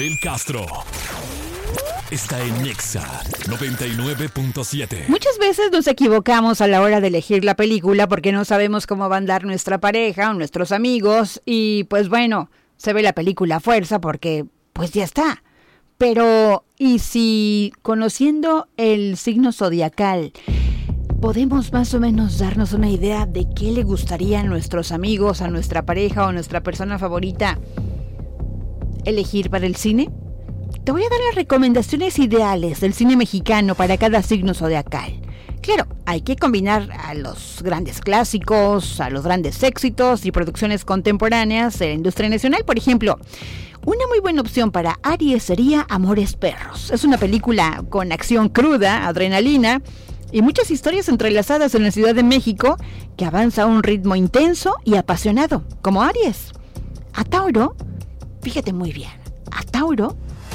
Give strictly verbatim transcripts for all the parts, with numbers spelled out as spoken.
El Castro está en Nexa noventa y nueve punto siete. Muchas veces nos equivocamos a la hora de elegir la película porque no sabemos cómo va a andar nuestra pareja o nuestros amigos y pues bueno, se ve la película a fuerza porque pues ya está. Pero ¿y si conociendo el signo zodiacal podemos más o menos darnos una idea de qué le gustaría a nuestros amigos, a nuestra pareja o a nuestra persona favorita elegir para el cine? Te voy a dar las recomendaciones ideales del cine mexicano para cada signo zodiacal. Claro, hay que combinar a los grandes clásicos, a los grandes éxitos y producciones contemporáneas de la industria nacional. Por ejemplo, una muy buena opción para Aries sería Amores Perros. Es una película con acción cruda, adrenalina y muchas historias entrelazadas en la Ciudad de México que avanza a un ritmo intenso y apasionado, como Aries. A Tauro, fíjate muy bien, a Tauro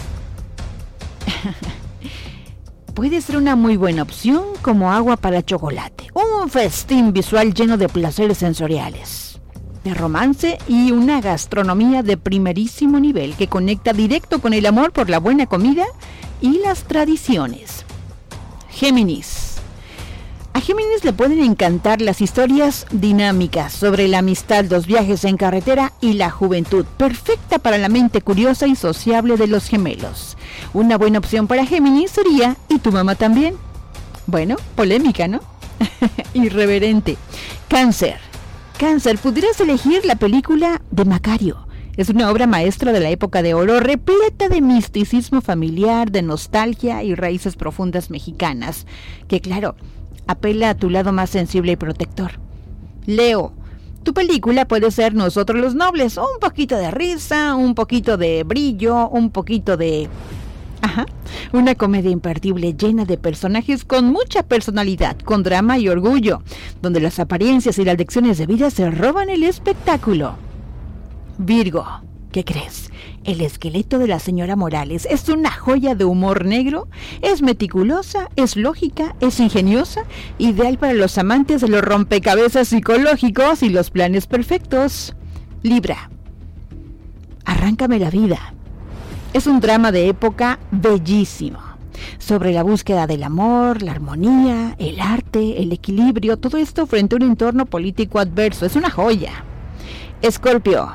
puede ser una muy buena opción como Agua para Chocolate, un festín visual lleno de placeres sensoriales, de romance y una gastronomía de primerísimo nivel que conecta directo con el amor por la buena comida y las tradiciones. Géminis. A Géminis le pueden encantar las historias dinámicas sobre la amistad, los viajes en carretera y la juventud, perfecta para la mente curiosa y sociable de los gemelos. Una buena opción para Géminis sería ¿Y tu mamá también? Bueno, polémica, ¿no? Irreverente. Cáncer. Cáncer, pudieras elegir la película de Macario. Es una obra maestra de la época de oro, repleta de misticismo familiar, de nostalgia y raíces profundas mexicanas, que claro, apela a tu lado más sensible y protector. Leo, tu película puede ser Nosotros los Nobles, un poquito de risa, un poquito de brillo, un poquito de... Ajá, una comedia imperdible llena de personajes con mucha personalidad, con drama y orgullo, donde las apariencias y las lecciones de vida se roban el espectáculo. Virgo, ¿qué crees? El esqueleto de la señora Morales es una joya de humor negro, es meticulosa, es lógica, es ingeniosa, ideal para los amantes de los rompecabezas psicológicos y los planes perfectos. Libra, Arráncame la vida. Es un drama de época bellísimo, sobre la búsqueda del amor, la armonía, el arte, el equilibrio, todo esto frente a un entorno político adverso. Es una joya. Escorpio,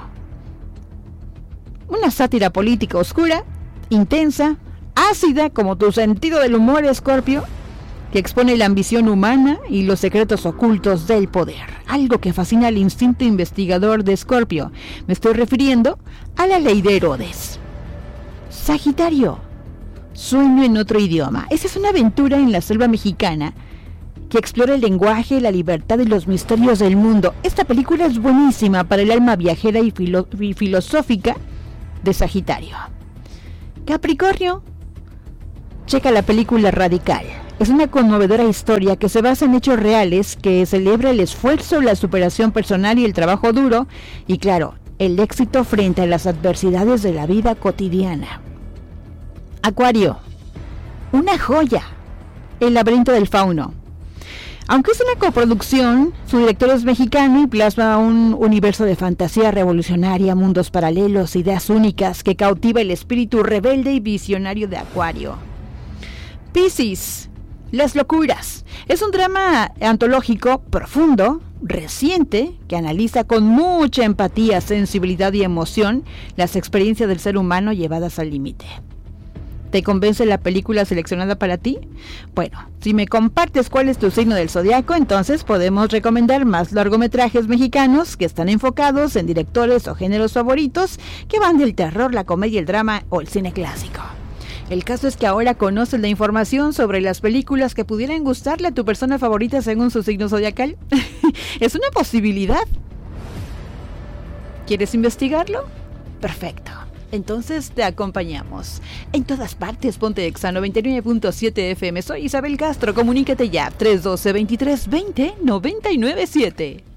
una sátira política oscura, intensa, ácida como tu sentido del humor, Escorpio, que expone la ambición humana y los secretos ocultos del poder, algo que fascina al instinto investigador de Escorpio. Me estoy refiriendo a La Ley de Herodes. Sagitario, Sueño en otro idioma. Esa es una aventura en la selva mexicana que explora el lenguaje, la libertad y los misterios del mundo. Esta película es buenísima para el alma viajera y, filo- y filosófica de Sagitario. Capricornio, checa la película Radical. Es una conmovedora historia que se basa en hechos reales, que celebra el esfuerzo, la superación personal y el trabajo duro, y claro, el éxito frente a las adversidades de la vida cotidiana. Acuario, una joya, El laberinto del fauno. Aunque es una coproducción, su director es mexicano y plasma un universo de fantasía revolucionaria, mundos paralelos, ideas únicas que cautiva el espíritu rebelde y visionario de Acuario. Piscis, Las locuras. Es un drama antológico profundo, reciente, que analiza con mucha empatía, sensibilidad y emoción las experiencias del ser humano llevadas al límite. ¿Te convence la película seleccionada para ti? Bueno, si me compartes cuál es tu signo del zodiaco, entonces podemos recomendar más largometrajes mexicanos que están enfocados en directores o géneros favoritos que van del terror, la comedia, el drama o el cine clásico. El caso es que ahora conoces la información sobre las películas que pudieran gustarle a tu persona favorita según su signo zodiacal. Es una posibilidad. ¿Quieres investigarlo? Perfecto. Entonces te acompañamos. En todas partes, ponte Exa noventa y nueve punto siete F M. Soy Isabel Castro. Comunícate ya. tres uno dos, veintitrés veinte, noventa y nueve siete.